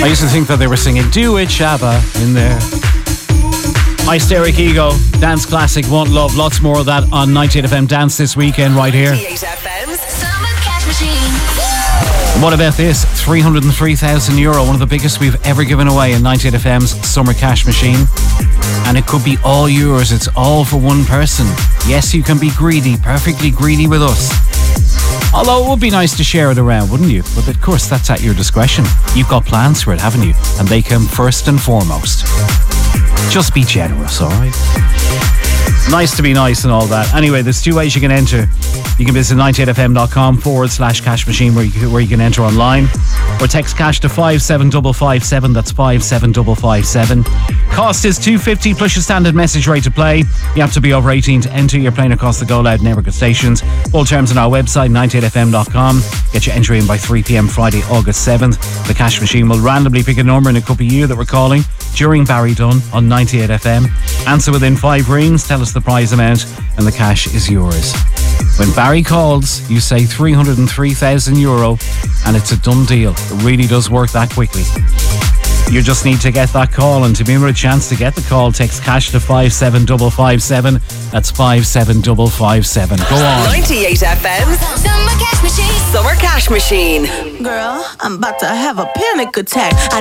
I used to think that they were singing Do It Shabba in there. Hysteric Ego, dance classic, Want Love, lots more of that on 98FM Dance this weekend right here. 98FM's Summer Cash Machine. What about this? €303,000, one of the biggest we've ever given away in 98FM's Summer Cash Machine. And it could be all yours, it's all for one person. Yes, you can be greedy, perfectly greedy with us. Although it would be nice to share it around, wouldn't you? But of course, that's at your discretion. You've got plans for it, haven't you? And they come first and foremost. Just be generous, alright? Nice to be nice and all that. Anyway, there's two ways you can enter. You can visit 98fm.com/cash machine where you can enter online. Or text cash to 57557. That's 57557. Cost is $2.50 plus your standard message rate to play. You have to be over 18 to enter. You're playing across the Go Loud network of stations. Full terms on our website, 98fm.com. Get your entry in by 3 p.m. Friday, August 7th. The cash machine will randomly pick a number, and it could be you that we're calling during Barry Dunn on 98FM. Answer within 5 rings, tell us the prize amount, and the cash is yours. When Barry calls, you say €303,000 and it's a done deal. It really does work that quickly. You just need to get that call, and to be with a chance to get the call, text cash to 57557. That's 57557. Go on. 98FM's Summer Cash Machine. Summer Cash Machine. Girl, I'm about to have a panic attack. I